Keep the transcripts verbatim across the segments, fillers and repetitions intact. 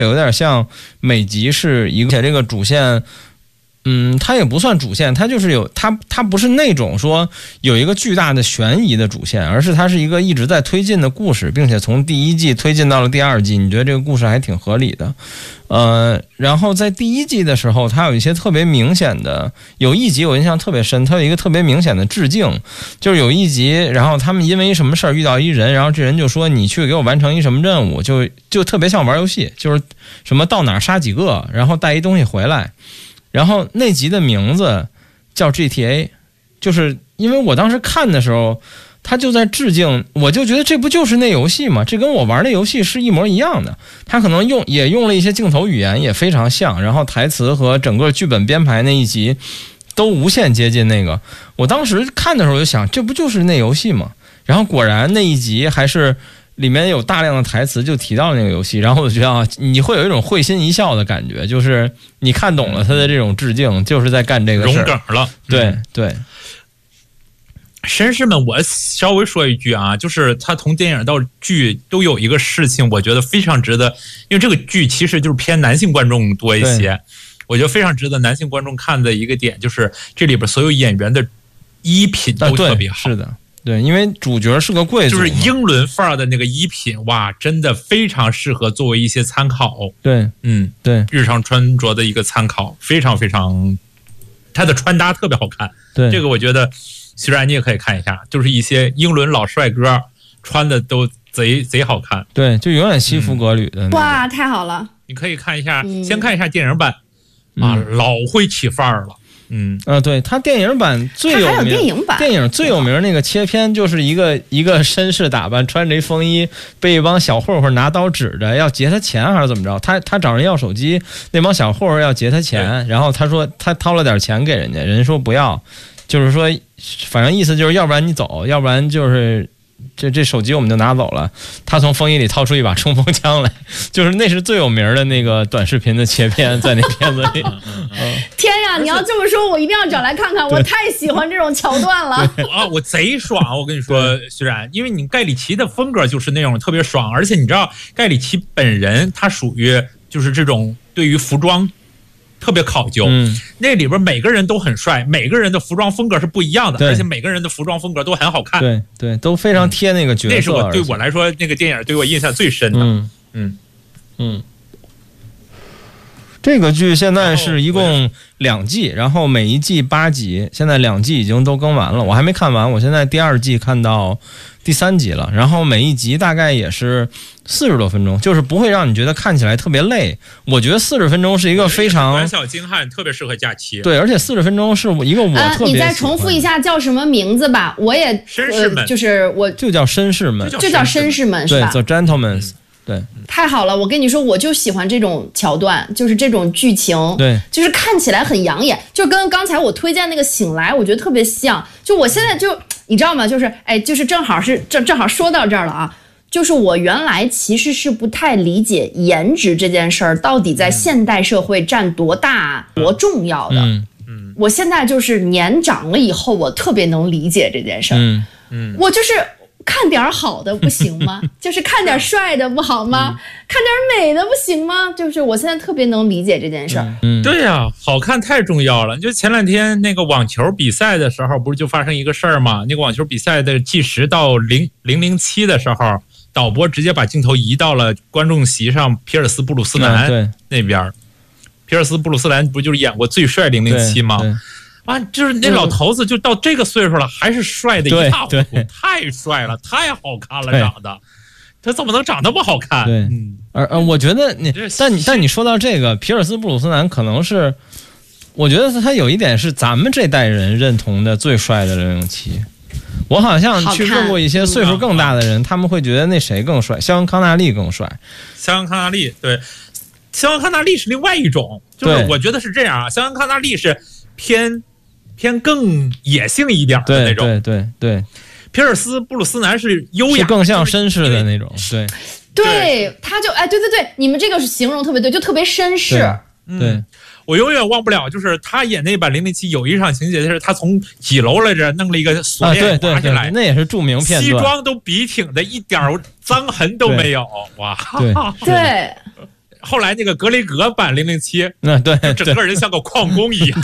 有点像每集是一个，而且这个主线。嗯，它也不算主线，它就是有它，它不是那种说有一个巨大的悬疑的主线，而是它是一个一直在推进的故事，并且从第一季推进到了第二季，你觉得这个故事还挺合理的。呃，然后在第一季的时候，它有一些特别明显的，有一集我印象特别深，它有一个特别明显的致敬，就是有一集，然后他们因为一什么事儿遇到一人，然后这人就说你去给我完成一什么任务，就就特别像玩游戏，就是什么到哪儿杀几个，然后带一东西回来。然后那集的名字叫 G T A， 就是因为我当时看的时候，他就在致敬，我就觉得这不就是那游戏吗？这跟我玩的游戏是一模一样的。他可能用也用了一些镜头语言，也非常像，然后台词和整个剧本编排那一集都无限接近那个。我当时看的时候就想，这不就是那游戏吗？然后果然那一集还是。里面有大量的台词就提到那个游戏，然后我就觉得啊，你会有一种会心一笑的感觉，就是你看懂了他的这种致敬，就是在干这个事儿， 融梗了。 对、 嗯、 对。 绅士们，我稍微说一句啊，就是他从电影到剧都有一个事情，我觉得非常值得，因为这个剧其实就是偏男性观众多一些，我觉得非常值得男性观众看的一个点，就是这里边所有演员的衣品都特别好。 啊、是的。对，因为主角是个贵族， 就是英伦范儿的那个衣品，哇，真的非常适合作为一些参考。 对， 嗯， 对， 日常穿着的一个参考，非常非常，他的穿搭特别好看。 对， 这个我觉得，虽然你也可以看一下，就是一些英伦老帅哥穿的都贼贼好看。 对，就永远西服革履的、嗯。 哇，太好了！ 你可以看一下，嗯、先看一下电影版，啊，嗯、老会起范儿了。嗯啊，对，他电影版最有名， 还有电影版， 电影最有名那个切片就是一个一个绅士打扮，穿着一风衣，被一帮小混混拿刀指着要劫他钱还是怎么着？他他找人要手机，那帮小混混要劫他钱，然后他说他掏了点钱给人家，人说不要，就是说反正意思就是要不然你走，要不然就是这这手机我们就拿走了。他从风衣里掏出一把冲锋枪来，就是那是最有名的那个短视频的切片，在那片子里。 天呀，你要这么说，我一定要找来看看，我太喜欢这种桥段了。 啊，我贼爽！我跟你说，虽然因为你盖里奇的风格就是那种特别爽，而且你知道盖里奇本人他属于就是这种对于服装特别考究，嗯，那里边每个人都很帅，每个人的服装风格是不一样的，而且每个人的服装风格都很好看， 对对，都非常贴那个角色。嗯、 那是我对我来说那个电影对我印象最深的。嗯嗯嗯。这个剧现在是一共两季，然后每一季八集，现在两季已经都更完了，我还没看完，我现在第二季看到第三集了，然后每一集大概也是四十多分钟，就是不会让你觉得看起来特别累。我觉得四十分钟是一个非常短小精悍，特别适合假期。 对，而且四十分钟是一个我特别、呃、 你再重复一下叫什么名字吧？我也绅士们、 呃，就是我就叫绅士们， 就叫绅士们，是吧？ 对 ，The Gentlemen。对， 太好了！我跟你说，我就喜欢这种桥段，就是这种剧情， 对， 就是看起来很养眼，就跟刚才我推荐那个《醒来》，我觉得特别像。就我现在就你知道吗？就是哎，就是正好是正正好说到这儿了啊。就是我原来其实是不太理解颜值这件事儿到底在现代社会占多大、嗯、多重要的。嗯嗯，我现在就是年长了以后，我特别能理解这件事儿。嗯嗯，我就是。看点好的不行吗？就是看点帅的不好吗？嗯、看点美的不行吗？就是我现在特别能理解这件事儿。 嗯，对呀、啊，好看太重要了。就前两天那个网球比赛的时候，不是就发生一个事儿吗？那个网球比赛的计时到零零零七的时候，导播直接把镜头移到了观众席上，皮尔斯布鲁斯南那边。嗯、皮尔斯布鲁斯南不就是演过《最帅零零七》吗？啊，就是那老头子，就到这个岁数了，还是帅的一塌糊涂，太帅了，太好看了，长得，他怎么能长那么好看？ 对，嗯，而呃，我觉得你，但你但你说到这个，皮尔斯布鲁斯南可能是，我觉得他有一点是咱们这代人认同的最帅的零零七。我好像去问过一些岁数更大的人，他们会觉得那谁更帅，肖恩康纳利更帅。 肖恩康纳利，对，肖恩康纳利是另外一种，就是我觉得是这样啊，肖恩康纳利是偏。偏更野性一点的那种， 对对 对, 对。 皮尔斯布鲁斯南是优雅， 是更像绅士的那种，对。 对，对他就哎，对对对，你们这个形容特别对，就特别绅士。 对，对嗯、我永远忘不了，就是他演那版零零七有一场情节，就是他从几楼来着弄了一个锁链滑下来、 啊，那也是著名片段， 西装都笔挺的，一点脏痕都没有，哇！ 对对。 后来那个格雷格版零零七， 那对， 整个人像个矿工一样。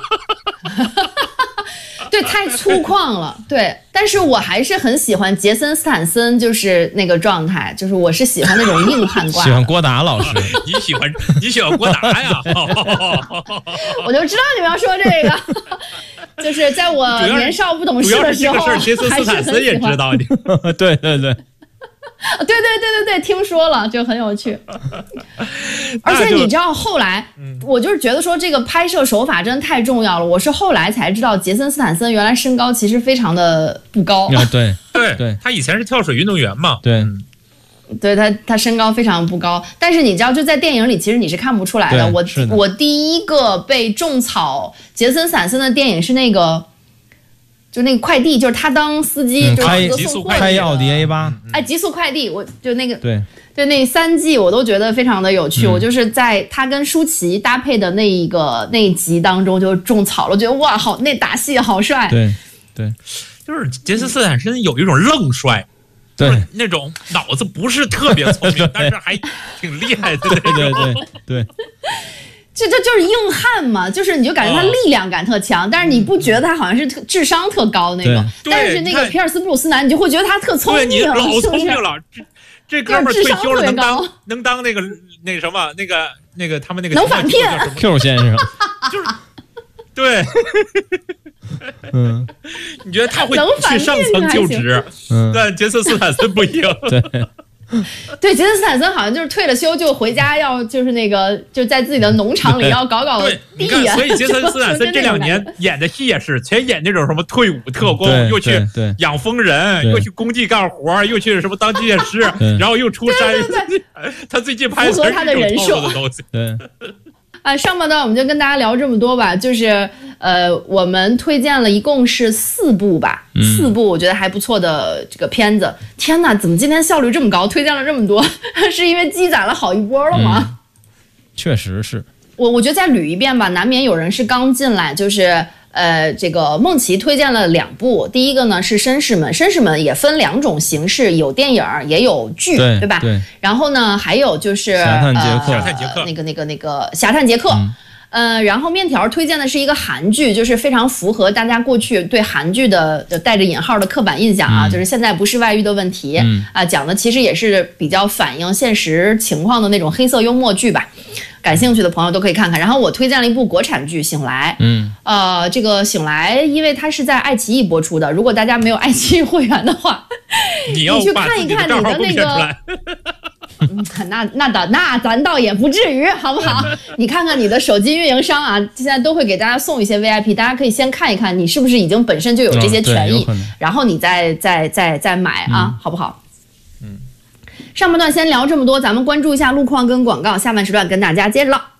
对，太粗犷了。对，但是我还是很喜欢杰森斯坦森，就是那个状态，就是我是喜欢那种硬汉挂。 喜欢郭达老师， 你喜欢你喜欢郭达呀？ 我就知道你们要说这个。就是在我年少不懂事的时候， 主要是这个事儿，杰森斯坦森也知道你。 对对对。 对对对对对，听说了，就很有趣。而且你知道，后来、嗯、我就是觉得说，这个拍摄手法真的太重要了。我是后来才知道，杰森斯坦森原来身高其实非常的不高。 啊、对对对，他以前是跳水运动员嘛。 对， 嗯、 对他他身高非常不高，但是你知道，就在电影里，其实你是看不出来的。我的我第一个被种草杰森斯坦森的电影是那个。就那个快递，就是他当司机， 嗯、 就开极速快开奥迪 A 八， 哎，极速快递，我就那个对对那三季我都觉得非常的有趣。 嗯、 我就是在他跟舒淇搭配的那一个那一集当中就种草了，我觉得哇，好那打戏好帅。 对对， 就是杰森斯坦森有一种愣帅， 对、 就是、那种脑子不是特别聪明，但是还挺厉害的。 对对对对。 这这就是硬汉嘛，就是你就感觉他力量感特强，哦、但是你不觉得他好像是特智商特高那种。但是那个皮尔斯布鲁斯南，你就会觉得他特聪明， 对你老聪明了。 是这这哥们儿退休了，能当能当那个那个什么那个那个他们那个能反骗 Q 先生， 就是对。 嗯， 你觉得他会去上层就职？嗯，但杰森斯坦森不一样。 对。 对，杰森斯坦森好像就是退了休就回家，要就是那个就在自己的农场里要搞搞地呀。 所以杰森斯坦森这两年演的戏也是，全演那种什么退伍特工，又去养蜂人，又去工地干活，又去什么当机械师，然后又出山。 对对对他最近拍符合他的人设的东西。 对。 啊，上半段我们就跟大家聊这么多吧，就是呃，我们推荐了一共是四部吧，嗯、四部我觉得还不错的这个片子。天哪，怎么今天效率这么高？推荐了这么多，是因为积攒了好一波了吗？ 嗯、确实是。 我我觉得再捋一遍吧，难免有人是刚进来，就是呃，这个梦琪推荐了两部，第一个呢是《绅士们》，《绅士们》也分两种形式，有电影也有剧， 对, 对吧？ 对。 然后呢，还有就是侠探杰克， 侠探杰克， 那个那个那个侠探杰克。嗯呃，然后面条推荐的是一个韩剧，就是非常符合大家过去对韩剧的带着引号的刻板印象啊，嗯、就是现在不是外遇的问题、嗯、啊，讲的其实也是比较反映现实情况的那种黑色幽默剧吧。感兴趣的朋友都可以看看。然后我推荐了一部国产剧《醒来》，嗯，呃，这个《醒来》因为它是在爱奇艺播出的，如果大家没有爱奇艺会员的话， 你要你去看一看你的那个。嗯，那那倒那咱倒也不至于，好不好？你看看你的手机运营商啊，现在都会给大家送一些 V I P， 大家可以先看一看你是不是已经本身就有这些权益， 哦、 然后你再再再再买啊， 嗯、 好不好？嗯，上半段先聊这么多，咱们关注一下路况跟广告，下半时段跟大家接着唠。